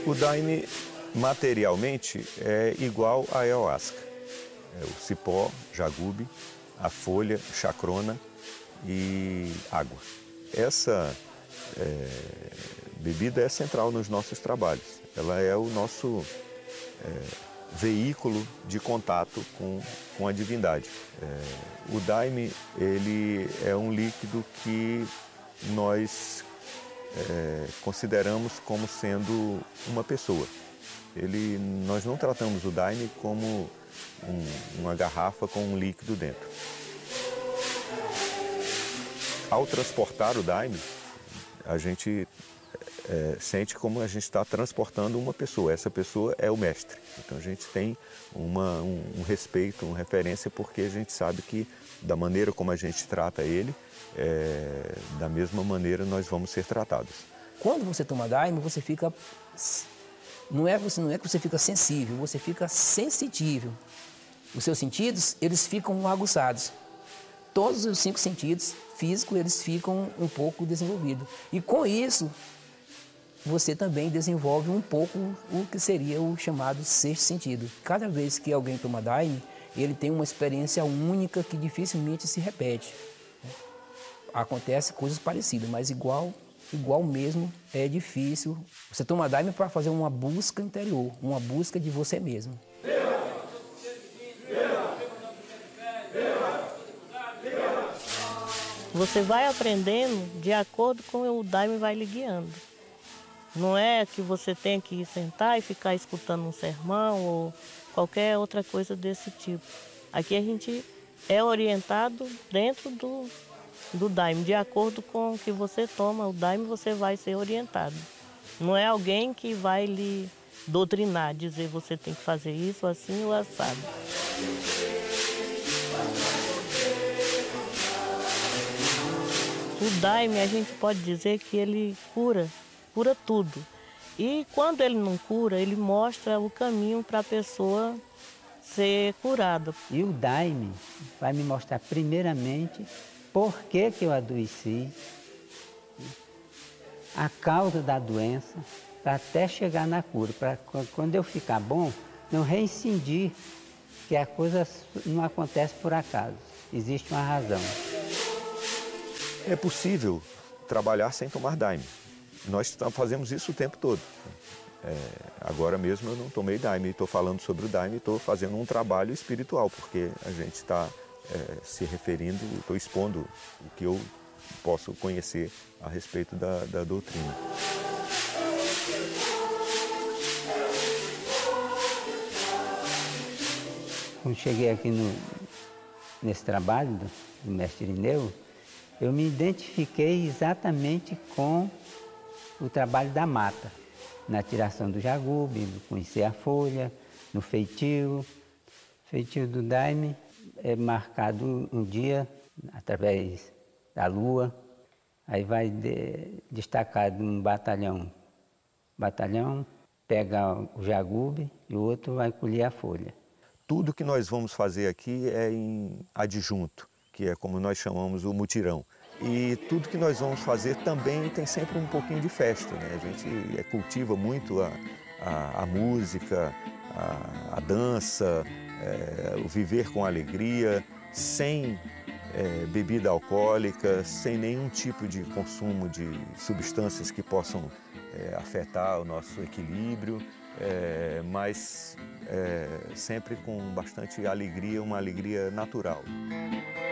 O daime, materialmente, é igual à ayahuasca. É o cipó, jagube, a folha, chacrona e água. Essa bebida é central nos nossos trabalhos. Ela é o nosso veículo de contato com a divindade. O daime, ele é um líquido que nós consideramos como sendo uma pessoa. Nós não tratamos o daime como uma garrafa com um líquido dentro. Ao transportar o daime, a gente sente como a gente está transportando uma pessoa. Essa pessoa é o mestre. Então a gente tem um respeito, uma referência, porque a gente sabe que da maneira como a gente trata ele, da mesma maneira nós vamos ser tratados. Quando você toma daime, você fica... Não é que você fica sensível, você fica sensitível. Os seus sentidos, eles ficam aguçados. Todos os 5 sentidos físicos, eles ficam um pouco desenvolvidos. E com isso, você também desenvolve um pouco o que seria o chamado sexto sentido. Cada vez que alguém toma daime, ele tem uma experiência única que dificilmente se repete. Acontece coisas parecidas, mas igual mesmo é difícil. Você toma daime para fazer uma busca interior, uma busca de você mesmo. Você vai aprendendo de acordo com o daime vai lhe guiando. Não é que você tem que sentar e ficar escutando um sermão ou qualquer outra coisa desse tipo. Aqui a gente é orientado dentro do daime. De acordo com o que você toma o daime, você vai ser orientado. Não é alguém que vai lhe doutrinar, dizer você tem que fazer isso, assim ou assado. O daime, a gente pode dizer que ele cura tudo. E quando ele não cura, ele mostra o caminho para a pessoa ser curada. E o daime vai me mostrar primeiramente por que eu adoeci, a causa da doença, para até chegar na cura, para quando eu ficar bom, não reincidir que a coisa não acontece por acaso, existe uma razão. É possível trabalhar sem tomar daime. Nós fazemos isso o tempo todo. Agora mesmo eu não tomei daime, estou falando sobre o daime, estou fazendo um trabalho espiritual, porque a gente está se referindo, estou expondo o que eu posso conhecer a respeito da doutrina. Quando cheguei aqui nesse trabalho do mestre Irineu, eu me identifiquei exatamente com o trabalho da mata, na tiração do jagube, no conhecer a folha, no feitio. O feitio do daime é marcado um dia através da lua, aí vai destacar de um batalhão pega o jagube e o outro vai colher a folha. Tudo que nós vamos fazer aqui é em adjunto, que é como nós chamamos o mutirão. E tudo que nós vamos fazer também tem sempre um pouquinho de festa, né? A gente cultiva muito a música, a dança, o viver com alegria, sem bebida alcoólica, sem nenhum tipo de consumo de substâncias que possam afetar o nosso equilíbrio, mas sempre com bastante alegria, uma alegria natural.